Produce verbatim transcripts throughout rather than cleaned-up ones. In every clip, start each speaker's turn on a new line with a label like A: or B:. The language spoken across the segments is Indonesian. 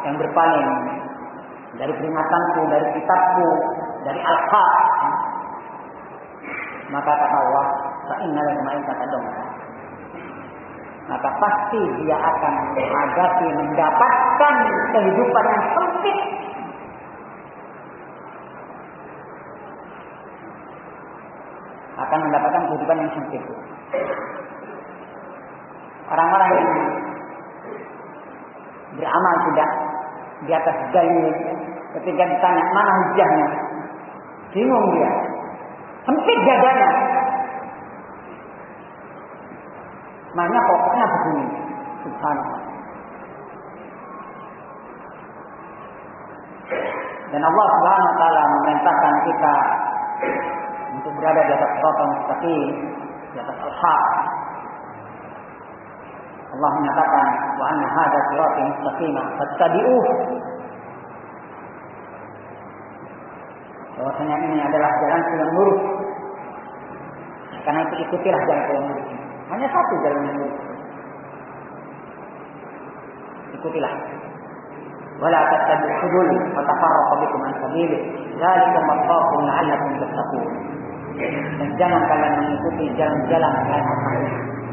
A: yang berpaling dari peringatanku, dari kitabku, dari al-haq, maka kata Allah, fa innal malaikata domka, maka pasti dia akan menghadapi, mendapatkan kehidupan yang sempit. Akan mendapatkan kehidupan yang sempit. Orang-orang yang beramal tidak di atas dalil, ketika ditanya mana hujahnya, bingung dia, sempit dadanya. Makanya pokoknya begini, subhanallah. Dan Allah Subhanahu wa taala memerintahkan kita untuk berada di atas siratal mustaqim, di atas al-haq. Allah menyatakan, wa anna hadza sirati mustaqima fattabi'uhu. Bahwasanya ini adalah jalan yang lurus. Karena itu ikutilah jalan yang lurus. Hanya satu jalan yang lurus. Ikutilah. Wala tattabi'u subul fatafarraqu bikum an sabilihi. Dzalikum wasaqakum la'allakum tattaqun. Dan jangan kalian mengikuti jalan-jalan selain Allah.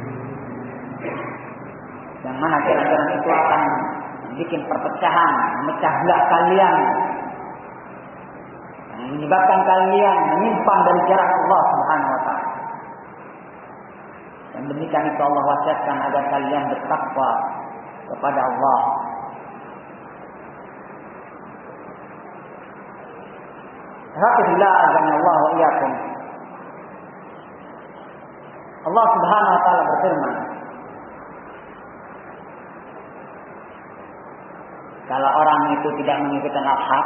A: Yang mana jalan-jalan itu akan bikin perpecahan, memecah belah kalian, yang menyebabkan kalian menyimpang dari jarak Allah Subhanahu wa taala. Dan demikian itu Allah wasiatkan agar kalian bertakwa kepada Allah. Alhamdulillah azanallahu wa iyyakum. Allah Subhanahu wa taala berfirman, kalau orang itu tidak mengikuti al-haq,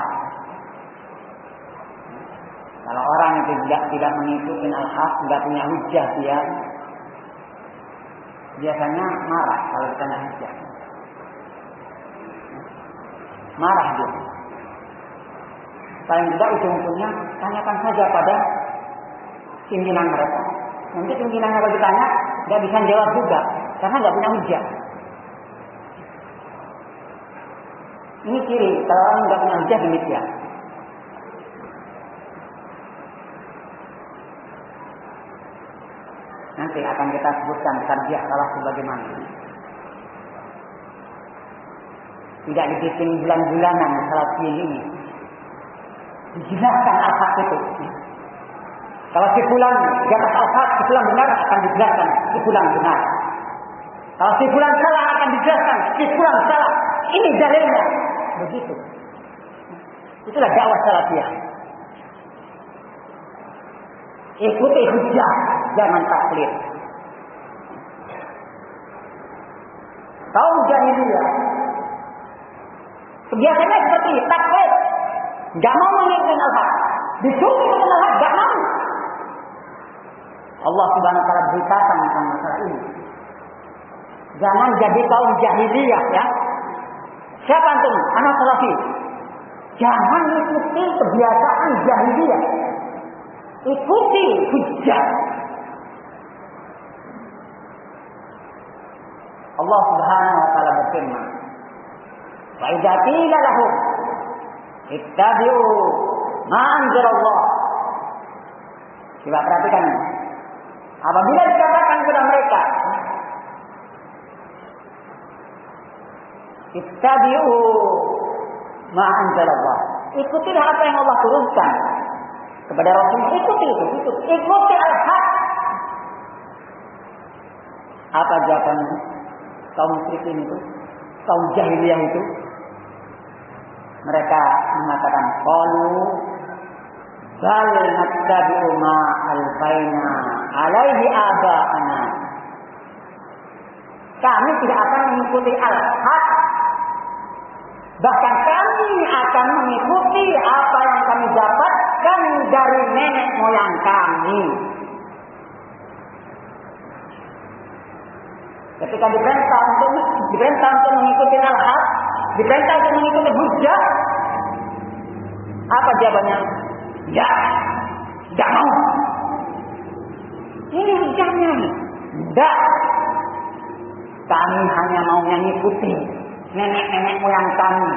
A: kalau orang itu tidak tidak mengikuti al-haq, tidak punya hujah dia, biasanya marah kalau ditanya hujah. Marah dia. Paling tidak ujung-ujungnya tanyakan saja pada pimpinan mereka. Nanti pimpinannya kalau ditanya tidak bisa jawab juga karena tidak punya hujah. Ini ciri kalau orang tidak punya hujah demikian. Nanti akan kita sebutkan tarbiyah salah sebagaimana. Tidak dibikin bulan-bulanan salat ini. Dijelaskan al-haq itu. Kalau si fulan di atas al-haq, si fulan benar akan dijelaskan si fulan benar. Kalau si fulan salah akan dijelaskan si fulan salah. Ini dalilnya. Begitu. Itulah dakwah salafiyah. Ikuti hujah, jangan taklid. Kaum jahiliyah kebiasaannya seperti taklid. Gak mau mengikuti al-haq. Disuruh mengikuti al-haq, gak mau. Allah Subhanahu wa taala beritakan tentang masalah ini. Jangan jadi kaum jahiliyah ya. Siapa antum? Anak salafi. Jangan ikuti kebiasaan jahiliyah. Ikuti hujjah. Allah Subhanahu wa taala berfirman, "Wa idza qila lahum ittabi'u ma anzalallah." Coba perhatikan. Apabila dikatakan kepada mereka, ittabi'u ma anzalallah, ikutilah apa yang Allah turunkan kepada Rasul. Ikuti itu, ikuti, ikuti al-haq. Apa jawaban kaum musyrikin itu, kaum jahiliyah itu? Mereka mengatakan, qalu bal nattabi'u ma alfaina alaihi aba'ana. Kami tidak akan mengikuti al-haq, bahkan kami akan mengikuti apa yang kami dapatkan dari nenek moyang kami. Ketika diperintah untuk diperintah untuk mengikuti al-haq, diperintah untuk mengikuti hujjah, apa jawabannya? Ya, tidak mau. Ini hujjahnya. Tidak. Kami hanya mau mengikuti nenek-nenek moyang kami.